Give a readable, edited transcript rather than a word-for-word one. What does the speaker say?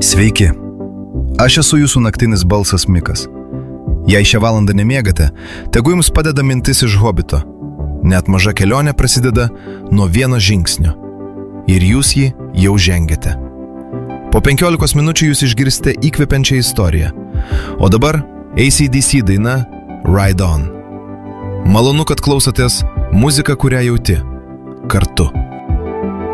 Sveiki, aš esu jūsų naktinis balsas Mikas. Jei šią valandą nemiegate, tegu jums padeda mintis iš Hobito. Net maža kelionė prasideda nuo vieno žingsnio. Ir jūs jį jau žengiate. Po 15 minučių jūs išgirsite įkvepiančią istoriją. O dabar AC/DC daina Ride On. Malonu, kad klausotės muziką, kurią jauti. Kartu.